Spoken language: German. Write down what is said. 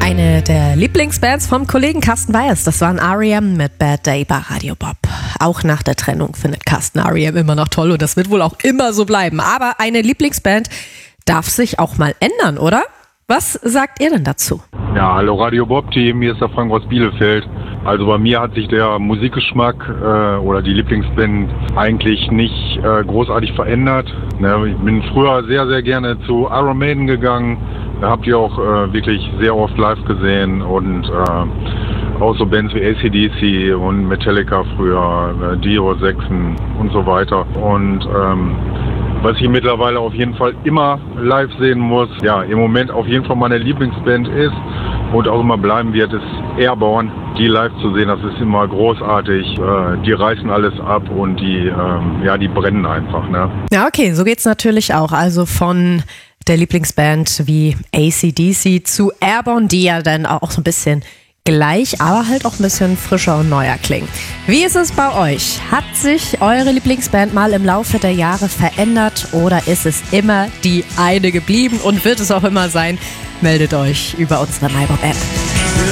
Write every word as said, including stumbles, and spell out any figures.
Eine der Lieblingsbands vom Kollegen Carsten Weihers, das waren R E M mit Bad Day bei Radio Bob. Auch nach der Trennung findet Carsten R E M immer noch toll und das wird wohl auch immer so bleiben. Aber eine Lieblingsband darf sich auch mal ändern, oder? Was sagt ihr denn dazu? Ja, hallo Radio Bob-Team, hier ist der Frank aus Bielefeld. Also bei mir hat sich der Musikgeschmack äh, oder die Lieblingsband eigentlich nicht äh, großartig verändert. Ne, ich bin früher sehr, sehr gerne zu Iron Maiden gegangen. Da habt ihr auch äh, wirklich sehr oft live gesehen und äh, auch so Bands wie A C D C und Metallica früher, äh, Dio, Saxon und so weiter. Und ähm, was ich mittlerweile auf jeden Fall immer live sehen muss, ja, im Moment auf jeden Fall meine Lieblingsband ist und auch immer bleiben wird, ist Airborne. Die live zu sehen, das ist immer großartig. Äh, die reißen alles ab und die, ähm, ja, die brennen einfach, ne? Ja, okay, so geht's natürlich auch. Also von der Lieblingsband wie A C D C zu Airborne, die ja dann auch so ein bisschen gleich, aber halt auch ein bisschen frischer und neuer klingen. Wie ist es bei euch? Hat sich eure Lieblingsband mal im Laufe der Jahre verändert oder ist es immer die eine geblieben und wird es auch immer sein? Meldet euch über unsere MyBob-App.